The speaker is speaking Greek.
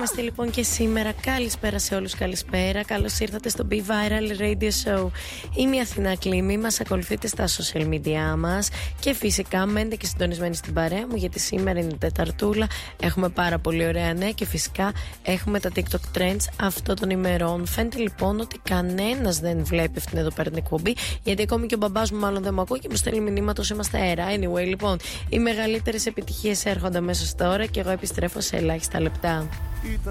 είμαστε λοιπόν και σήμερα. Καλησπέρα σε όλους, καλησπέρα. Καλώς ήρθατε στο Be Viral Radio Show. Είμαι η Αθηνά Κλήμη. Μας ακολουθείτε στα social media μας. Και φυσικά μένετε και συντονισμένοι στην παρέα μου, γιατί σήμερα είναι Τεταρτούλα. Έχουμε πάρα πολύ ωραία νέα και φυσικά έχουμε τα TikTok Trends αυτών των ημερών. Φαίνεται λοιπόν ότι κανένας δεν βλέπει αυτήν εδώ πέρα την εκπομπή, γιατί ακόμη και ο μπαμπάς μου μάλλον δεν μου ακούει και μου στέλνει μηνύματα όσο είμαστε αέρα. Anyway, λοιπόν, οι μεγαλύτερες επιτυχίες έρχονται μέσα τώρα και εγώ επιστρέφω σε ελάχιστα λεπτά.